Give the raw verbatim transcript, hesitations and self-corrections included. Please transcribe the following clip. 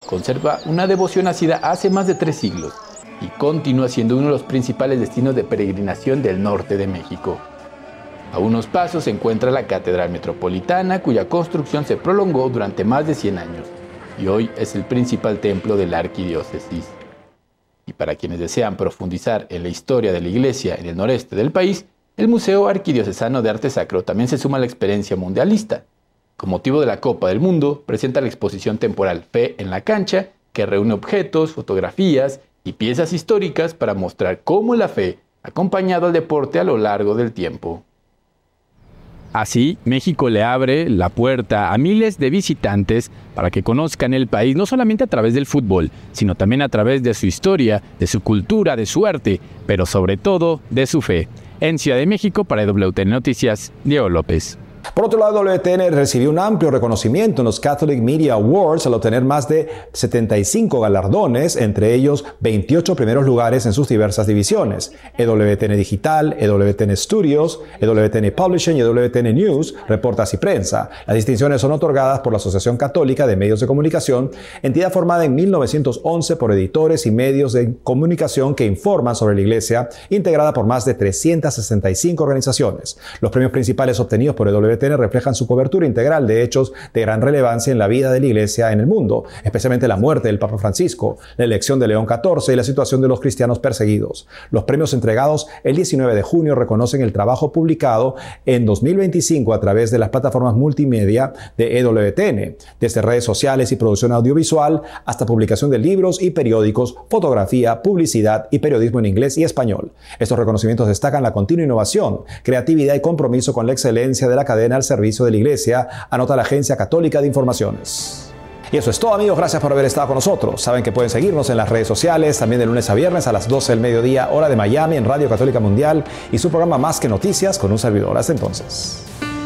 conserva una devoción nacida hace más de tres siglos y continúa siendo uno de los principales destinos de peregrinación del norte de México. A unos pasos se encuentra la Catedral Metropolitana, cuya construcción se prolongó durante más de cien años y hoy es el principal templo de la arquidiócesis. Y para quienes desean profundizar en la historia de la Iglesia en el noreste del país, el Museo Arquidiocesano de Arte Sacro también se suma a la experiencia mundialista. Con motivo de la Copa del Mundo, presenta la exposición temporal Fe en la Cancha, que reúne objetos, fotografías y piezas históricas para mostrar cómo la fe ha acompañado al deporte a lo largo del tiempo. Así, México le abre la puerta a miles de visitantes para que conozcan el país no solamente a través del fútbol, sino también a través de su historia, de su cultura, de su arte, pero sobre todo de su fe. En Ciudad de México, para W T N Noticias, Diego López. Por otro lado, W T N recibió un amplio reconocimiento en los Catholic Media Awards al obtener más de setenta y cinco galardones, entre ellos veintiocho primeros lugares en sus diversas divisiones: E W T N Digital, E W T N Studios, E W T N Publishing y E W T N News, Reportas y Prensa. Las distinciones son otorgadas por la Asociación Católica de Medios de Comunicación, entidad formada en mil novecientos once por editores y medios de comunicación que informan sobre la Iglesia, integrada por más de trescientas sesenta y cinco organizaciones. Los premios principales obtenidos por E W T N reflejan su cobertura integral de hechos de gran relevancia en la vida de la Iglesia en el mundo, especialmente la muerte del Papa Francisco, la elección de León catorce y la situación de los cristianos perseguidos. Los premios entregados el diecinueve de junio reconocen el trabajo publicado en dos mil veinticinco a través de las plataformas multimedia de E W T N, desde redes sociales y producción audiovisual hasta publicación de libros y periódicos, fotografía, publicidad y periodismo en inglés y español. Estos reconocimientos destacan la continua innovación, creatividad y compromiso con la excelencia de la cadena al servicio de la Iglesia, anota la Agencia Católica de Informaciones. Y eso es todo, amigos. Gracias por haber estado con nosotros. Saben que pueden seguirnos en las redes sociales, también de lunes a viernes a las doce del mediodía, hora de Miami, en Radio Católica Mundial, y su programa Más que Noticias con un servidor. Hasta entonces.